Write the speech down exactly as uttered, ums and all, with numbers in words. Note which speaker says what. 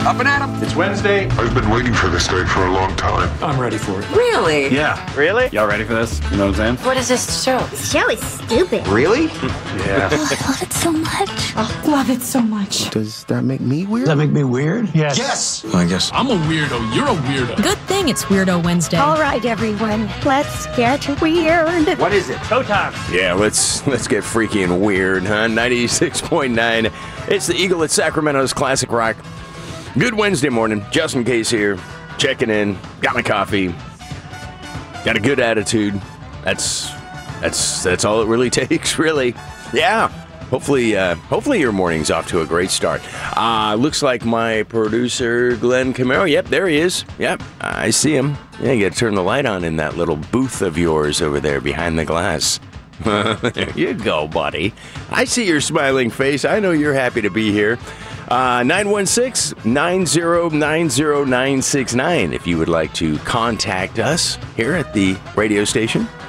Speaker 1: Up and at 'em.
Speaker 2: It's Wednesday.
Speaker 3: I've been waiting for this day for a long time.
Speaker 2: I'm ready for it.
Speaker 4: Really?
Speaker 2: Yeah.
Speaker 5: Really?
Speaker 2: Y'all ready for this? You know what I'm saying?
Speaker 4: What is this show?
Speaker 6: This show is stupid.
Speaker 1: Really?
Speaker 2: Yeah.
Speaker 6: Oh, I love it so much.
Speaker 7: Oh, love it so much.
Speaker 8: Does that make me weird?
Speaker 9: Does that make me weird?
Speaker 2: Yes.
Speaker 1: Yes.
Speaker 8: I guess.
Speaker 10: I'm a weirdo. You're a weirdo.
Speaker 7: Good thing it's Weirdo Wednesday.
Speaker 6: All right, everyone, let's get weird.
Speaker 1: What is it?
Speaker 5: Showtime.
Speaker 11: Yeah, let's let's get freaky and weird, huh? ninety-six point nine. It's the Eagle at Sacramento's Classic Rock. Good Wednesday morning. Justin Case here, checking in. Got my coffee. Got a good attitude. That's that's that's all it really takes, really. Yeah. Hopefully, uh, hopefully your morning's off to a great start. Uh, looks like my producer, Glenn Camaro. Yep, there he is. Yep, I see him. Yeah, you got to turn the light on in that little booth of yours over there behind the glass. There you go, buddy. I see your smiling face. I know you're happy to be here. Uh, nine one six, nine zero nine zero nine six nine if you would like to contact us here at the radio station.